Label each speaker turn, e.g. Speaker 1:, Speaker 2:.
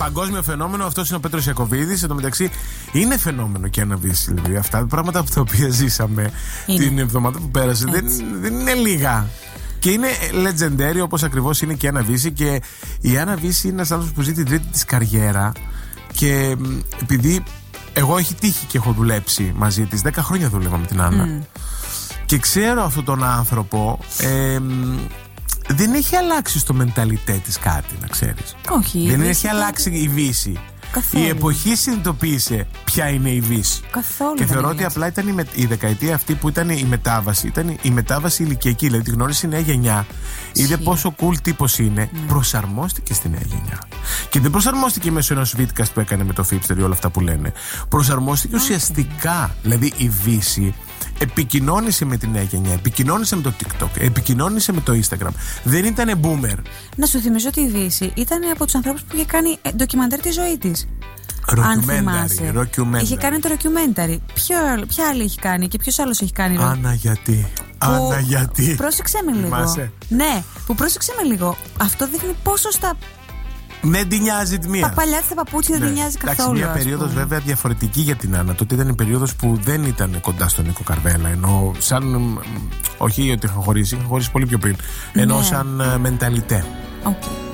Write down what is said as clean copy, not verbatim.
Speaker 1: παγκόσμιο φαινόμενο. Αυτός είναι ο Πέτρος Ιακωβίδης. Εν τω μεταξύ, είναι φαινόμενο και ένα Βύση. Δηλαδή, αυτά τα πράγματα από τα οποία ζήσαμε την εβδομάδα που πέρασε δεν είναι λίγα. Και είναι legendary, όπως ακριβώς είναι και η Άννα Βύση. Και η Άννα Βύση είναι ένας άνθρωπος που ζει την τρίτη της καριέρα. Και επειδή εγώ έχει τύχει και έχω δουλέψει μαζί της, 10 χρόνια δούλευα με την Άννα. Και ξέρω αυτόν τον άνθρωπο. Δεν έχει αλλάξει στο μενταλιτέ της κάτι, να ξέρεις.
Speaker 2: Όχι.
Speaker 1: Δεν έχει αλλάξει η Βύση.
Speaker 2: Καθόλου.
Speaker 1: Η εποχή συνειδητοποίησε ποια είναι η Βύση.
Speaker 2: Καθόλου.
Speaker 1: Και θεωρώ ότι απλά ήταν η δεκαετία αυτή που ήταν η μετάβαση. Ήταν η μετάβαση ηλικιακή. Δηλαδή τη γνώρισε η νέα γενιά. Είδε πόσο cool τύπος είναι. Προσαρμόστηκε στη νέα γενιά. Και δεν προσαρμόστηκε μέσω ενός βίντεο που έκανε με το Fipster ή όλα αυτά που λένε. Προσαρμόστηκε ουσιαστικά. Δηλαδή η Βύση επικοινώνησε με τη νέα γενιά, επικοινώνησε με το TikTok, επικοινώνησε με το Instagram. Δεν ήταν boomer.
Speaker 2: Να σου θυμίσω ότι η Βύση ήταν από τους ανθρώπους που είχε κάνει ντοκιμαντέρ τη ζωή της.
Speaker 1: Ροκιουμένταρι.
Speaker 2: Είχε κάνει το ροκιουμένταρι. Ποια άλλη έχει κάνει και ποιος άλλος έχει κάνει?
Speaker 1: Άννα, γιατί. Άννα, γιατί.
Speaker 2: Πρόσεξε με λίγο.
Speaker 1: Θυμάσαι?
Speaker 2: Ναι, που πρόσεξε με λίγο. Αυτό δείχνει πόσο στα.
Speaker 1: Δεν την νοιάζει τη μία.
Speaker 2: Τα παλιά της τα παπούτσια δεν την νοιάζει καθόλου.
Speaker 1: Μια περίοδος βέβαια διαφορετική για την Άννα. Τότε ήταν η περίοδος που δεν ήταν κοντά στον Νίκο Καρβέλα. Ενώ σαν. Όχι ότι είχα χωρίσει πολύ πιο πριν. Ενώ σαν μενταλιτέ.
Speaker 2: Okay.